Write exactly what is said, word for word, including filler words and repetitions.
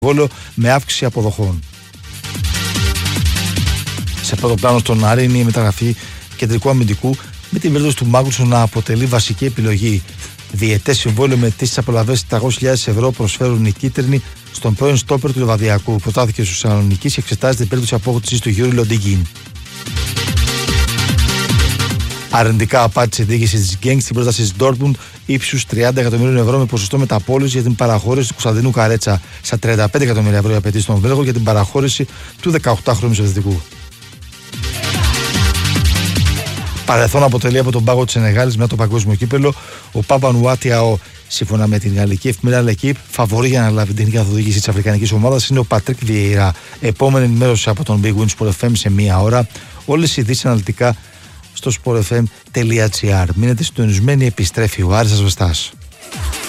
Βόλο με αύξηση αποδοχών. Σε πρώτο πλάνο στον Άρη είναι η μεταγραφή κεντρικού αμυντικού με την περίπτωση του Μάγνουσον να αποτελεί βασική επιλογή. Διετές συμβόλαιο με τις απολαβές τετρακόσιες χιλιάδες ευρώ προσφέρουν οι κίτρινοι στον πρώην στόπερ του Λεβαδιακού. Προτάθηκε στους Θεσσαλονίκης και εξετάζεται η περίπτωση απόκτησης του Γιούρι Λοντίγκιν. Αρνητικά απάντησε η διοίκηση της Γκένγκ στην πρόταση της Ντόρτμουντ ύψους τριάντα εκατομμυρίων ευρώ με ποσοστό μεταπώλησης για την παραχώρηση του Κωνσταντινού Καρέτσα. Στα τριάντα πέντε εκατομμύρια ευρώ απαιτεί στον Βέλγο για την παραχώρηση του δεκαοκτάχρονου μεσοεπιθετικού. Παρελθόν αποτελεί από τον πάγο της Σενεγάλης μετά το παγκόσμιο κύπελο ο Πάπα Νουάτιαο. Σύμφωνα με την γαλλική εφημερίδα L'Equipe, φαβορί για να λάβει την καθοδήγηση της αφρικανικής ομάδας είναι ο Πατρίκ Βιεϊρά. Επόμενη ενημέρωση από τον Big Win Sport εφ εμ σε μία ώρα. Όλες οι ειδήσεις αναλυτικά στο sport f m τελεία g r. Μείνετε συντονισμένοι, επιστρέφει ο Άρης Ασβεστάς.